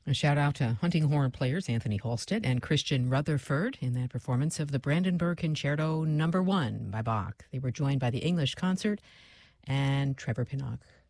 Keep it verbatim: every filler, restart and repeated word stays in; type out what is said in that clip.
A shout out to hunting horn players Anthony Halstead and Christian Rutherford in that performance of the Brandenburg Concerto Number One by Bach. They were joined by the English Concert and Trevor Pinnock.